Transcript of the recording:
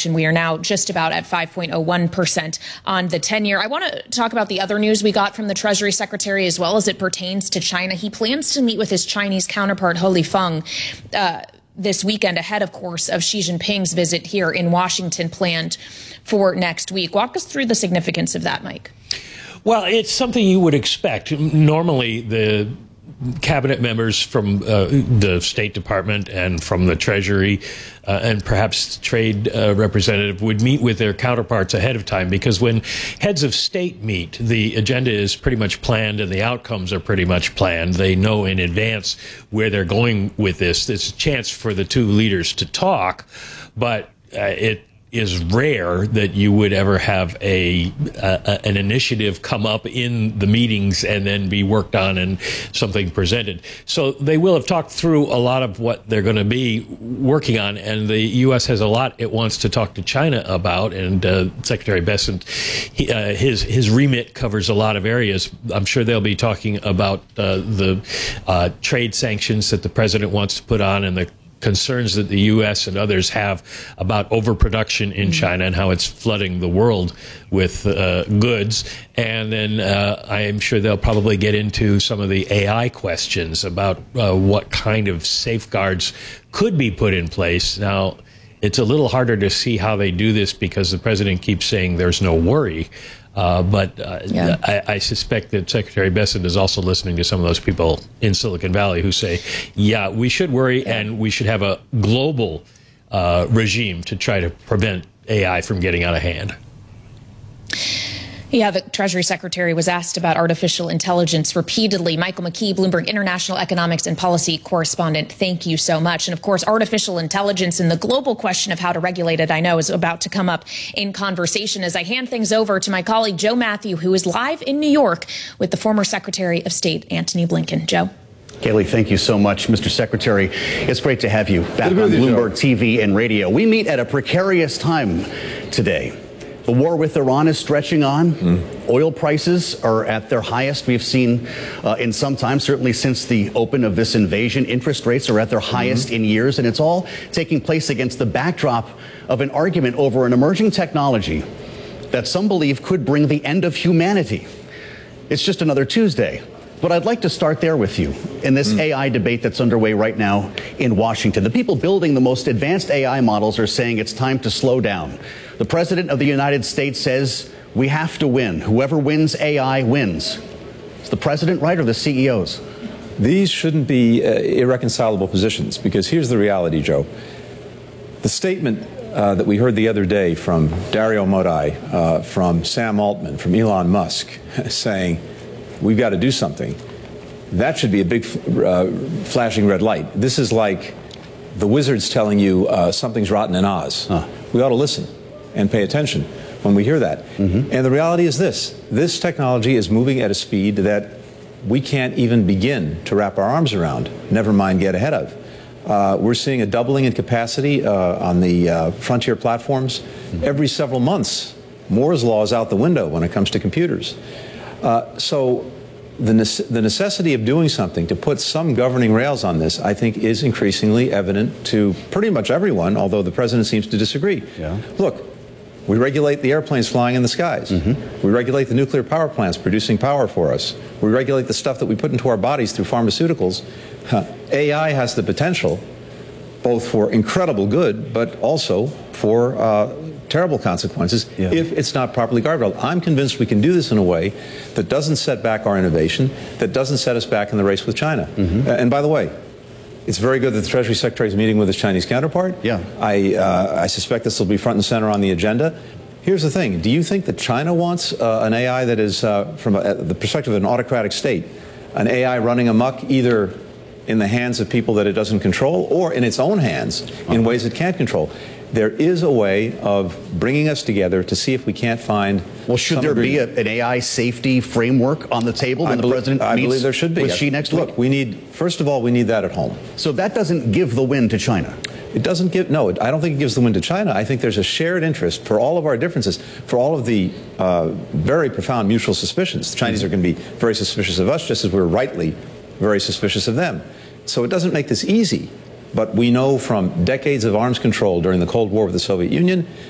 election. We are now just about at 5.01% on the 10-year. I want to talk about the other news we got from the Treasury Secretary as well as it pertains to China. He plans to meet with his Chinese counterpart, Ho Lifeng, this weekend ahead, of course, of Xi Jinping's visit here in Washington planned for next week. Walk us through the significance of that, Mike. Well, it's something you would expect. Normally, the cabinet members from the State Department and from the Treasury and perhaps the trade representative would meet with their counterparts ahead of time, because when heads of state meet, the agenda is pretty much planned and the outcomes are pretty much planned. They know in advance where they're going with this. There's a chance for the two leaders to talk, but it is rare that you would ever have an initiative come up in the meetings and then be worked on and something presented. So they will have talked through a lot of what they're going to be working on, and the U.S. has a lot it wants to talk to China about, and Secretary Bessent, his remit covers a lot of areas. I'm sure they'll be talking about the trade sanctions that the president wants to put on and the concerns that the U.S. and others have about overproduction in China and how it's flooding the world with goods. And then I am sure they'll probably get into some of the AI questions about what kind of safeguards could be put in place. Now, it's a little harder to see how they do this because the president keeps saying there's no worry. I suspect that Secretary Bessent is also listening to some of those people in Silicon Valley who say, yeah, we should worry and we should have a global regime to try to prevent AI from getting out of hand. Yeah, the Treasury Secretary was asked about artificial intelligence repeatedly. Michael McKee, Bloomberg International Economics and Policy Correspondent, thank you so much. And of course, artificial intelligence and the global question of how to regulate it, I know, is about to come up in conversation as I hand things over to my colleague, Joe Matthew, who is live in New York with the former Secretary of State, Antony Blinken. Joe. Kayleigh, thank you so much. Mr. Secretary, it's great to have you back on Bloomberg TV and radio. We meet at a precarious time today. The war with Iran is stretching on. Oil prices are at their highest we've seen in some time, certainly since the open of this invasion. Interest rates are at their highest in years, and it's all taking place against the backdrop of an argument over an emerging technology that some believe could bring the end of humanity. It's just another Tuesday. But I'd like to start there with you in this AI debate that's underway right now in Washington. The people building the most advanced AI models are saying it's time to slow down. The President of the United States says we have to win. Whoever wins AI wins. Is the President right or the CEOs? These shouldn't be irreconcilable positions, because here's the reality, Joe. The statement that we heard the other day from Dario Modi, from Sam Altman, from Elon Musk, saying we've got to do something, that should be a big flashing red light. This is like the wizards telling you something's rotten in Oz. We ought to listen and pay attention when we hear that. And the reality is this technology is moving at a speed that we can't even begin to wrap our arms around, never mind get ahead of. We're seeing a doubling in capacity on the frontier platforms. Every several months, Moore's law is out the window when it comes to computers. So the necessity of doing something to put some governing rails on this, I think, is increasingly evident to pretty much everyone, although the president seems to disagree. Look, we regulate the airplanes flying in the skies. We regulate the nuclear power plants producing power for us. We regulate the stuff that we put into our bodies through pharmaceuticals. AI has the potential both for incredible good, but also for terrible consequences if it's not properly guarded. I'm convinced we can do this in a way that doesn't set back our innovation, that doesn't set us back in the race with China. And by the way, it's very good that the Treasury Secretary is meeting with his Chinese counterpart. I suspect this will be front and center on the agenda. Here's the thing. Do you think that China wants an AI that is, from the perspective of an autocratic state, an AI running amok either in the hands of people that it doesn't control or in its own hands in ways it can't control? There is a way of bringing us together to see if we can't find. Well, should there be an AI safety framework on the table when the president meets believe there should be. With Xi next week? Look, we need, first of all, we need that at home. So that doesn't give the win to China. It doesn't give, no, I don't think it gives the win to China. I think there's a shared interest for all of our differences, for all of the very profound mutual suspicions. The Chinese are going to be very suspicious of us, just as we're rightly very suspicious of them. So it doesn't make this easy. But we know from decades of arms control during the Cold War with the Soviet Union